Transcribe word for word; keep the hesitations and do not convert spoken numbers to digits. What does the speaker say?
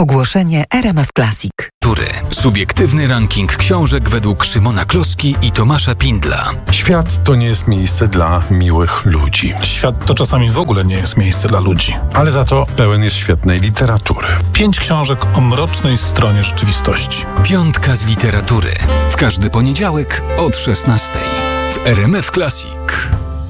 Ogłoszenie R M F Classic. Tury. Subiektywny ranking książek według Szymona Kloski i Tomasza Pindla. Świat to nie jest miejsce dla miłych ludzi. Świat to czasami w ogóle nie jest miejsce dla ludzi. Ale za to pełen jest świetnej literatury. Pięć książek o mrocznej stronie rzeczywistości. Piątka z literatury. W każdy poniedziałek od szesnastej. W R M F Classic.